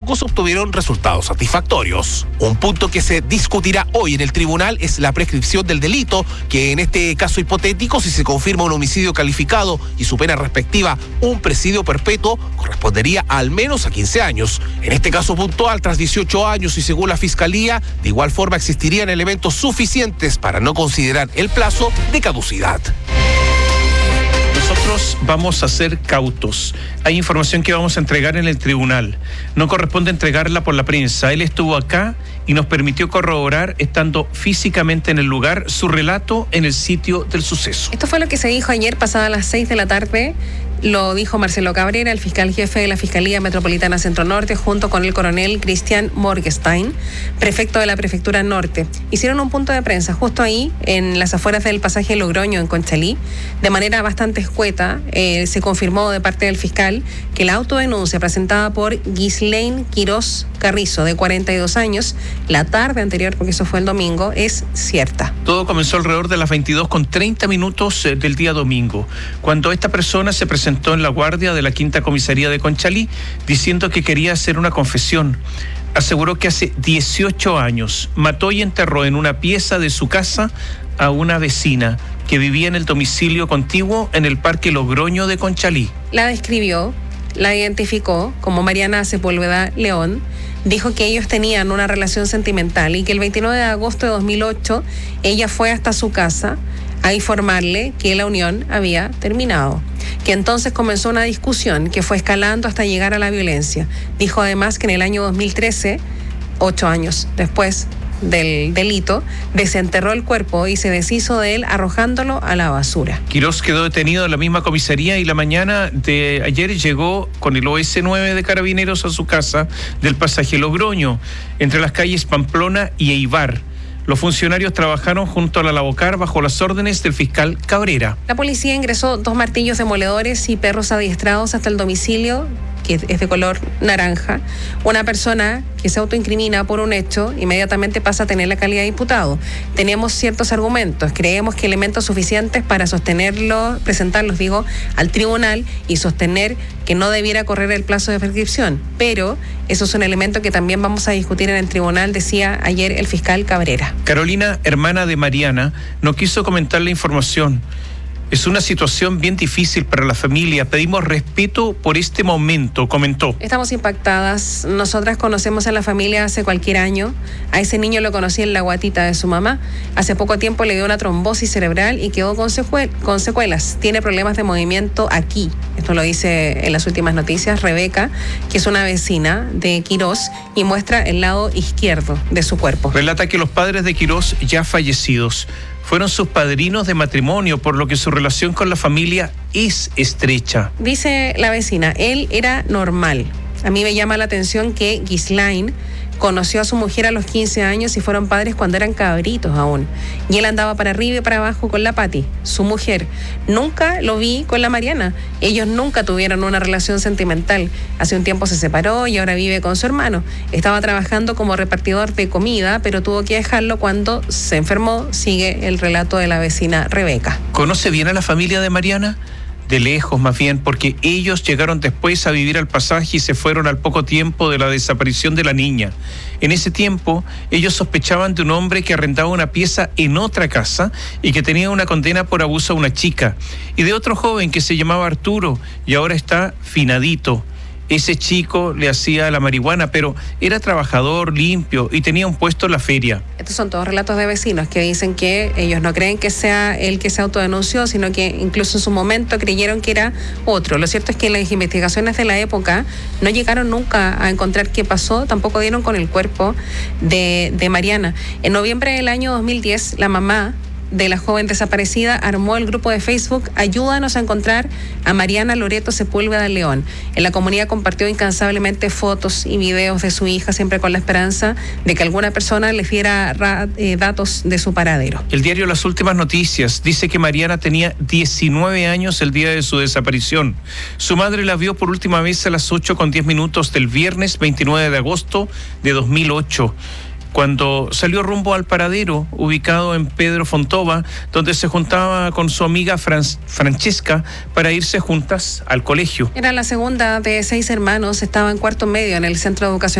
tampoco se obtuvieron resultados satisfactorios. Un punto que se discutirá hoy en el tribunal es la prescripción del delito, que en este caso hipotético, si se confirma un homicidio calificado y su pena respectiva un presidio perpetuo, correspondería al menos a 15 años. En este caso puntual, tras 18 años y según la Fiscalía, de igual forma existirían elementos suficientes para no considerar el plazo de caducidad. Nosotros vamos a ser cautos. Hay información que vamos a entregar en el tribunal. No corresponde entregarla por la prensa. Él estuvo acá y nos permitió corroborar, estando físicamente en el lugar, su relato en el sitio del suceso. Esto fue lo que se dijo ayer pasadas las 6 de la tarde. Lo dijo Marcelo Cabrera, el fiscal jefe de la Fiscalía Metropolitana Centro Norte, junto con el coronel Cristian Morgenstein, prefecto de la Prefectura Norte. Hicieron un punto de prensa justo ahí, en las afueras del pasaje Logroño, en Conchalí. De manera bastante escueta, se confirmó de parte del fiscal que la autodenuncia presentada por Ghislaine Quirós Carrizo, de 42 años, la tarde anterior, porque eso fue el domingo, es cierta. Todo comenzó alrededor de las 22:30 del día domingo, cuando esta persona se presentó en la guardia de la Quinta Comisaría de Conchalí diciendo que quería hacer una confesión. Aseguró que hace 18 años mató y enterró en una pieza de su casa a una vecina que vivía en el domicilio contiguo en el Parque Logroño de Conchalí. La describió, la identificó como Mariana Sepúlveda León. Dijo que ellos tenían una relación sentimental y que el 29 de agosto de 2008 ella fue hasta su casa a informarle que la unión había terminado, que entonces comenzó una discusión que fue escalando hasta llegar a la violencia. Dijo además que en el año 2013, 8 años después del delito, desenterró el cuerpo y se deshizo de él arrojándolo a la basura. Quirós quedó detenido en la misma comisaría y la mañana de ayer llegó con el OS9 de Carabineros a su casa del pasaje Logroño, entre las calles Pamplona y Eibar. Los funcionarios trabajaron junto a la Lavocar bajo las órdenes del fiscal Cabrera. La policía ingresó 2 martillos demoledores y perros adiestrados hasta el domicilio, que es de color naranja. Una persona que se autoincrimina por un hecho inmediatamente pasa a tener la calidad de imputado. Tenemos ciertos argumentos, creemos que elementos suficientes para presentarlos al tribunal y sostener que no debiera correr el plazo de prescripción. Pero eso es un elemento que también vamos a discutir en el tribunal, decía ayer el fiscal Cabrera. Carolina, hermana de Mariana, no quiso comentar la información. Es una situación bien difícil para la familia. Pedimos respeto por este momento, comentó. Estamos impactadas. Nosotras conocemos a la familia hace cualquier año. A ese niño lo conocí en la guatita de su mamá. Hace poco tiempo le dio una trombosis cerebral y quedó con secuelas. Tiene problemas de movimiento aquí. Esto lo dice en las últimas noticias Rebeca, que es una vecina de Quirós y muestra el lado izquierdo de su cuerpo. Relata que los padres de Quirós, ya fallecidos, fueron sus padrinos de matrimonio, por lo que su relación con la familia es estrecha. Dice la vecina, él era normal. A mí me llama la atención que Ghislaine conoció a su mujer a los 15 años y fueron padres cuando eran cabritos aún. Y él andaba para arriba y para abajo con la Pati, su mujer. Nunca lo vi con la Mariana. Ellos nunca tuvieron una relación sentimental. Hace un tiempo se separó y ahora vive con su hermano. Estaba trabajando como repartidor de comida, pero tuvo que dejarlo cuando se enfermó. Sigue el relato de la vecina Rebeca. ¿Conoce bien a la familia de Mariana? De lejos más bien, porque ellos llegaron después a vivir al pasaje y se fueron al poco tiempo de la desaparición de la niña. En ese tiempo, ellos sospechaban de un hombre que arrendaba una pieza en otra casa y que tenía una condena por abuso a una chica, y de otro joven que se llamaba Arturo y ahora está finadito. Ese chico le hacía la marihuana, pero era trabajador, limpio y tenía un puesto en la feria. Estos son todos relatos de vecinos que dicen que ellos no creen que sea él que se autodenunció, sino que incluso en su momento creyeron que era otro. Lo cierto es que las investigaciones de la época no llegaron nunca a encontrar qué pasó, tampoco dieron con el cuerpo de Mariana. En noviembre del año 2010, la mamá de la joven desaparecida armó el grupo de Facebook Ayúdanos a encontrar a Mariana Loreto Sepúlveda León. En la comunidad compartió incansablemente fotos y videos de su hija, siempre con la esperanza de que alguna persona les diera datos de su paradero. El diario Las Últimas Noticias dice que Mariana tenía 19 años el día de su desaparición. Su madre la vio por última vez a las 8:10 del viernes 29 de agosto de 2008. Cuando salió rumbo al paradero ubicado en Pedro Fontova, donde se juntaba con su amiga Francesca para irse juntas al colegio. Era la segunda de 6 hermanos, estaba en cuarto medio en el centro de educación